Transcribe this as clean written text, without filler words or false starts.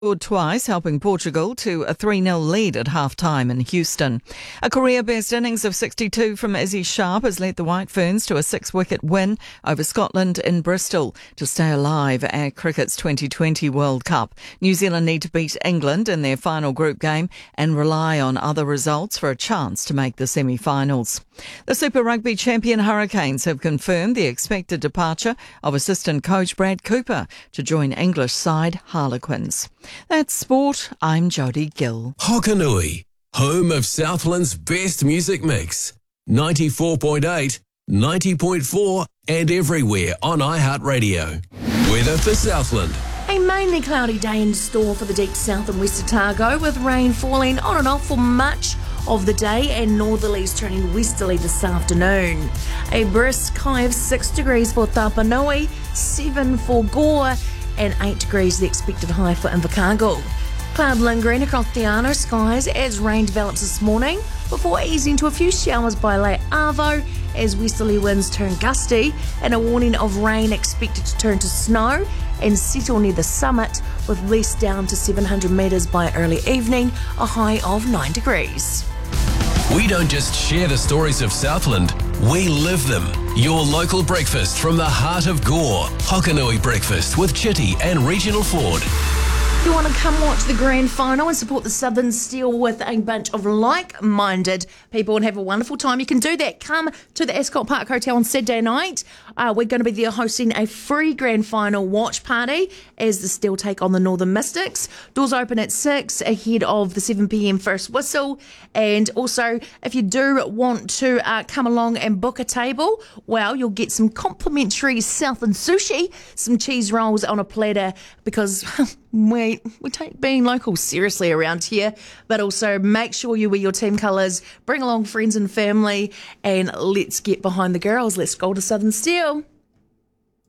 Scored twice, helping Portugal to a 3-0 lead at half-time in Houston. A career-best innings of 62 from Izzy Sharp has led the White Ferns to a 6-wicket win over Scotland in Bristol to stay alive at cricket's 2020 World Cup. New Zealand need to beat England in their final group game and rely on other results for a chance to make the semi-finals. The Super Rugby champion Hurricanes have confirmed the expected departure of assistant coach Brad Cooper to join English side Harlequins. That's sport. I'm Jodie Gill. Hokanui, home of Southland's best music mix. 94.8, 90.4 and everywhere on iHeartRadio. Weather for Southland. A mainly cloudy day in store for the deep south and west Otago, with rain falling on and off for much of the day and northerlies turning westerly this afternoon. A brisk high of 6 degrees for Tapanui, 7 for Gore, and 8 degrees the expected high for Invercargill. Cloud lingering across the Arno skies as rain develops this morning, before easing to a few showers by late Arvo as westerly winds turn gusty, and a warning of rain expected to turn to snow and settle near the summit, with least down to 700 metres by early evening, a high of 9 degrees. We don't just share the stories of Southland, we live them. Your local breakfast from the heart of Gore. Hokanui Breakfast with Chitty and Regional Ford. If you want to come watch the grand final and support the Southern Steel with a bunch of like-minded people and have a wonderful time, you can do that. Come to the Ascot Park Hotel on Saturday night. We're going to be there hosting a free grand final watch party as the Steel take on the Northern Mystics. Doors open at 6 ahead of the 7pm first whistle. And also, if you do want to come along and book a table, well, you'll get some complimentary Southland sushi, some cheese rolls on a platter, because we take being local seriously around here, but also make sure you wear your team colours, bring along friends and family, and let's get behind the girls. Let's go to Southern Steel.